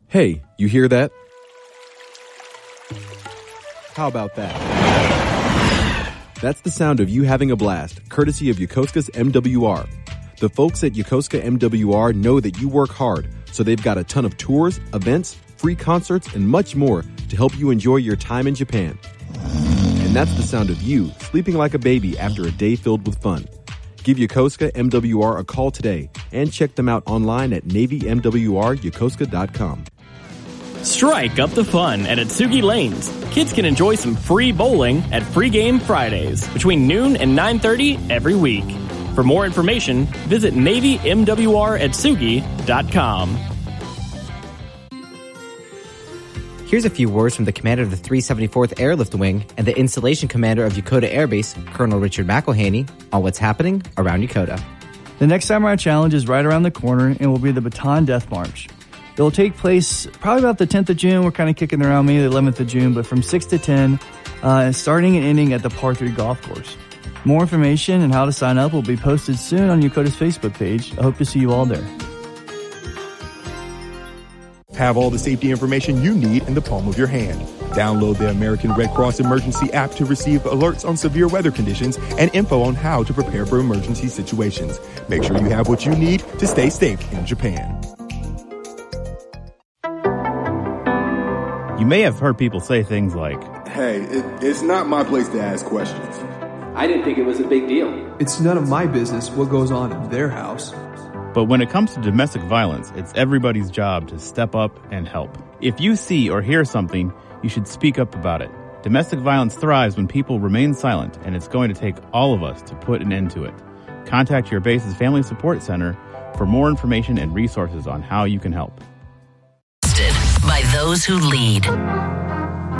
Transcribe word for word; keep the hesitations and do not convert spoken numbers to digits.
Hey, you hear that? How about that? That's the sound of you having a blast, courtesy of Yokosuka's M W R. The folks at Yokosuka M W R know that you work hard, so they've got a ton of tours, events, free concerts, and much more to help you enjoy your time in Japan. And that's the sound of you sleeping like a baby after a day filled with fun. Give Yokosuka M W R a call today and check them out online at navy m w r yokosuka dot com. Strike up the fun at Atsugi Lanes. Kids can enjoy some free bowling at Free Game Fridays between noon and nine thirty every week. For more information, visit navy m w r atsugi dot com. Here's a few words from the commander of the three seventy-fourth Airlift Wing and the installation commander of Yokota Air Base, Colonel Richard McElhaney, on what's happening around Yokota. The next Samurai Challenge is right around the corner and will be the Baton Death March. It will take place probably about the tenth of June. We're kind of kicking around maybe the eleventh of June, but from six to ten, uh, starting and ending at the Par three golf course. More information and how to sign up will be posted soon on Yokota's Facebook page. I hope to see you all there. Have all the safety information you need in the palm of your hand. Download the American Red Cross Emergency app to receive alerts on severe weather conditions and info on how to prepare for emergency situations. Make sure you have what you need to stay safe in Japan. You may have heard people say things like, "Hey, it, it's not my place to ask questions. I didn't think it was a big deal. It's none of my business what goes on in their house." But when it comes to domestic violence, it's everybody's job to step up and help. If you see or hear something, you should speak up about it. Domestic violence thrives when people remain silent, and it's going to take all of us to put an end to it. Contact your base's Family Support Center for more information and resources on how you can help. By those who lead.